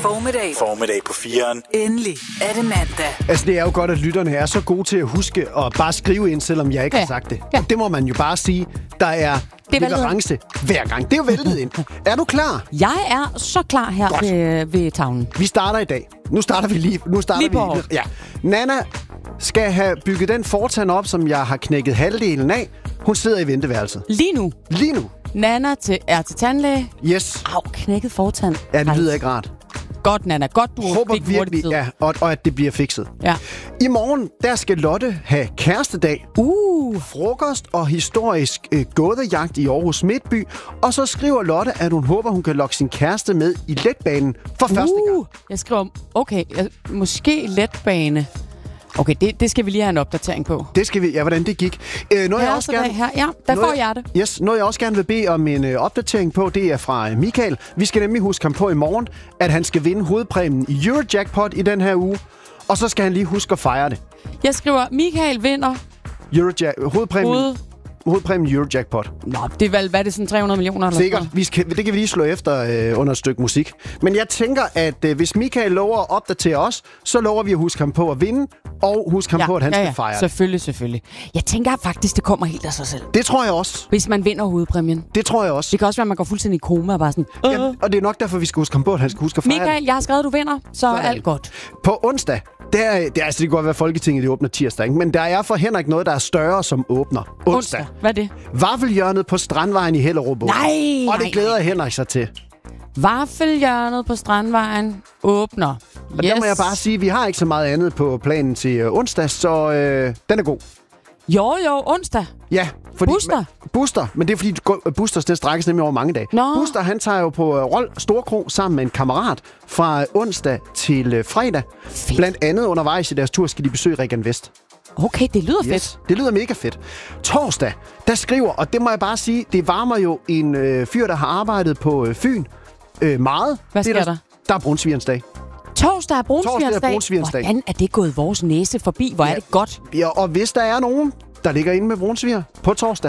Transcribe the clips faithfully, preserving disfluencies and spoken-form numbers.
Formiddag. Formiddag på fireren. Endelig er det mandag. Altså, det er jo godt, at lytterne er så gode til at huske og bare skrive ind, selvom jeg ikke ja. har sagt det. Ja. Og det må man jo bare sige, der er leverance hver gang. Det er jo væltet ind. Er du klar? Jeg er så klar her ved, ved tavlen. Vi starter i dag. Nu starter vi lige. Nu starter lige på vi. Ja. Nana skal have bygget den fortand op, som jeg har knækket halvdelen af. Hun sidder i venteværelset. Lige nu. Lige nu. Nana til, er til tandlæge. Yes. Au, knækket fortand. Ja, det lyder ikke rart. Godt, Nana. Godt, du Håber fik virkelig, ja, og, og at det bliver fikset. Ja. I morgen, der skal Lotte have kærestedag. Uh. Frokost og historisk øh, gådejagt i Aarhus Midtby. Og så skriver Lotte, at hun håber, hun kan lokke sin kæreste med i letbanen for første uh. gang. Jeg skriver, okay, jeg, måske letbane. Okay, det, det skal vi lige have en opdatering på. Det skal vi, ja, hvordan det gik. Øh, noget, jeg også gerne, her. Ja, der noget, får jeg det. Yes, noget, jeg også gerne vil bede om en øh, opdatering på, det er fra øh, Michael. Vi skal nemlig huske ham på i morgen, at han skal vinde hovedpræmien i Eurojackpot i den her uge. Og så skal han lige huske at fejre det. Jeg skriver, Michael vinder Eurojack, hovedpræmien. Hoved... Hovedpræmien Eurojackpot. Nå, det er vel, hvad er det, sådan tre hundrede millioner? Eller sikkert. Vi skal, det kan vi lige slå efter øh, under et stykke musik. Men jeg tænker, at øh, hvis Michael lover at opdatere os, så lover vi at huske ham på at vinde, og huske ham ja, på, at han ja, ja. skal fejre. Selvfølgelig, selvfølgelig. Jeg tænker faktisk, det kommer helt af sig selv. Det tror jeg også. Hvis man vinder hovedpræmien. Det tror jeg også. Det kan også være, at man går fuldstændig i koma og bare sådan... Øh. Ja, og det er nok derfor, vi skal huske ham på, at han skal huske at fejre. Michael, jeg har skrevet, du vinder, så Sådan. alt godt. På onsdag, der, det, altså, det kan godt være, Folketinget det åbner tirsdag, ikke? Men der er for Henrik noget, der er større, som åbner onsdag. onsdag. Hvad er det? Vaffelhjørnet på Strandvejen i Hellerup. Nej, Og det nej, glæder nej. Henrik sig til. Vaffelhjørnet på Strandvejen åbner. Og yes. Der må jeg bare sige, at vi har ikke så meget andet på planen til øh, onsdag, så øh, den er god. Jo, jo, onsdag. Ja. Fordi, Buster? Men, Buster, men det er fordi, Busters det strækkes nemlig over mange dage. Nå. Buster, han tager jo på uh, Rold Storkro sammen med en kammerat fra uh, onsdag til uh, fredag. Fedt. Blandt andet undervejs i deres tur skal de besøge Regan Vest. Okay, det lyder yes. fedt. Det lyder mega fedt. Torsdag, der skriver, og det må jeg bare sige, det varmer jo en øh, fyr, der har arbejdet på øh, Fyn øh, meget. Hvad sker det, der? Der er brunsvigerens dag. Torsdag er brunsvigerens dag. dag. Hvordan er det gået vores næse forbi? Hvor ja. er det godt? Ja, og hvis der er nogen, der ligger inde med brunsviger på torsdag,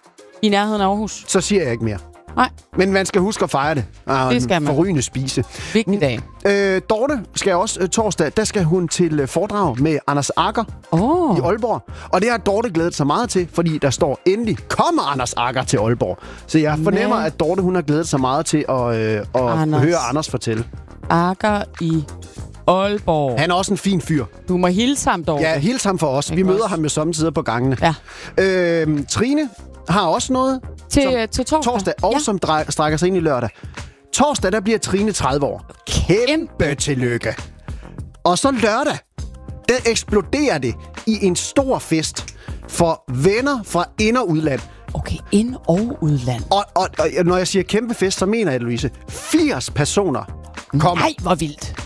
i nærheden af Aarhus, så siger jeg ikke mere. Nej. Men man skal huske at fejre det. Ah, det skal man. Forrygende spise. Vigtig dag. Øh, Dorte skal også øh, torsdag, der skal hun til øh, foredrag med Anders Agger oh. i Aalborg. Og det har Dorte glædet sig meget til, fordi der står endelig, kommer Anders Agger til Aalborg. Så jeg fornemmer, Men... at Dorte hun har glædet sig meget til at, øh, at Anders. høre Anders fortælle. Agger i Aalborg. Han er også en fin fyr. Du må hilse ham, Dorte. Ja, hilse ham for os. Vi møder også. ham jo samtidig på gangene. Ja. Øh, Trine har også noget til, som, til torsdag, torsdag og ja. som drej, strækker sig ind i lørdag. Torsdag, der bliver Trine tredive år. Kæmpe tillykke. Og så lørdag, der eksploderer det i en stor fest for venner fra ind- og udland. Okay, ind- og udland. Og, og, og når jeg siger kæmpe fest, så mener jeg, Louise, firs personer kommer. Nej, hvor vildt.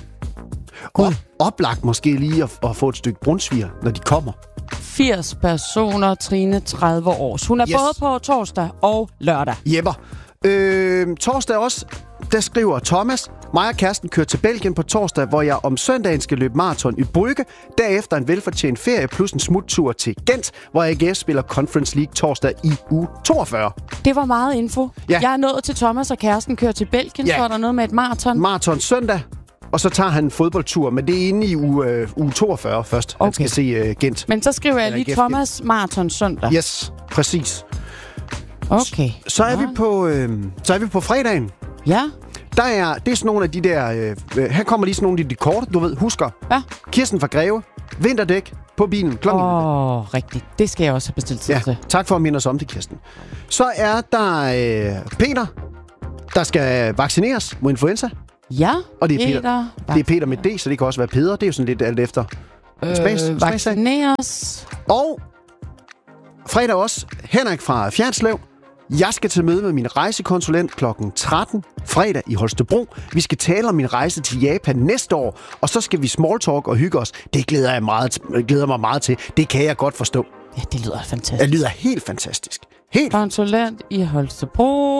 Og oplagt måske lige at, at få et stykke brunsviger, når de kommer. firs personer, Trine, tredive år. Hun er yes. både på torsdag og lørdag. Jepper. Øh, torsdag også, der skriver Thomas, mig og kæresten kører til Belgien på torsdag, hvor jeg om søndagen skal løbe maraton i Brygge. Derefter en velfortjent ferie plus en smuttur til Gent, hvor A G F spiller Conference League torsdag i uge toogfyrre. Det var meget info. Ja. Jeg er nået til Thomas og kæresten kører til Belgien, ja. Så er der noget med et maraton. Maraton søndag, og så tager han en fodboldtur, men det er inde i uge, øh, uge toogfyrre først. Okay. Han skal se øh, Gent. Men så skriver jeg lige Thomas maraton søndag. Yes, præcis. Okay. Så er, ja. vi på, øh, så er vi på fredagen. Ja. Der er, det er sådan nogle af de der... Øh, her kommer lige sådan nogle af de korte, du ved, husker. Ja. Kirsten fra Greve. Vinterdæk på bilen. Åh, oh, rigtigt. Det skal jeg også have bestilt tid ja. til. Tak for at minde os om det, Kirsten. Så er der øh, Peter, der skal vaccineres mod influenza. Ja, og det er Peter. Peter det er Peter med D, så det kan også være Peder. Det er jo sådan lidt alt efter. Øh, Spas, vaccineres. Og fredag også Henrik fra Fjernslev. Jeg skal til møde med min rejsekonsulent klokken tretten fredag i Holstebro. Vi skal tale om min rejse til Japan næste år, og så skal vi smalltalk og hygge os. Det glæder jeg meget, glæder mig meget til. Det kan jeg godt forstå. Ja, det lyder fantastisk. Det lyder helt fantastisk. Helt konsulent i Holstebro.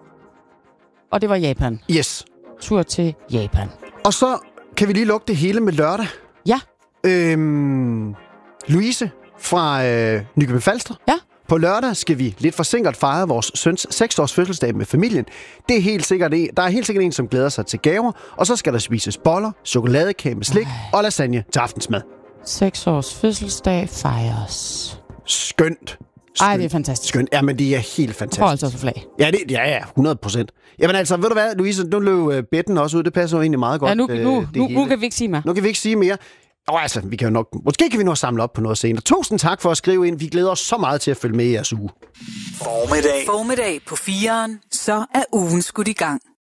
Og det var Japan. Yes. Tur til Japan. Og så kan vi lige lukke det hele med lørdag. Ja. Øhm, Louise fra øh, Nykøbing Falster. Ja. På lørdag skal vi lidt forsinket fejre vores søns seks-års fødselsdag med familien. Det er helt sikkert en, der er helt sikkert en, som glæder sig til gaver, og så skal der spises boller, chokoladekage med slik Ej. og lasagne til aftensmad. Seks års fødselsdag fejres. Skønt. Skønt. Ej, det er fantastisk. Skønt. Ja, men det er helt fantastisk. Får altså også flag. Ja, det, ja, ja, hundrede procent. Jamen altså, ved du hvad, Louise, nu løb betten også ud. Det passer jo egentlig meget godt. Ja, nu, nu, øh, nu, nu kan vi ikke sige mere. Nu kan vi ikke sige mere. Og altså, vi kan jo nok, måske kan vi nå at samle op på noget senere. Tusind tak for at skrive ind. Vi glæder os så meget til at følge med i jeres uge. Formiddag. Formiddag på fireren. Så er ugen skudt i gang.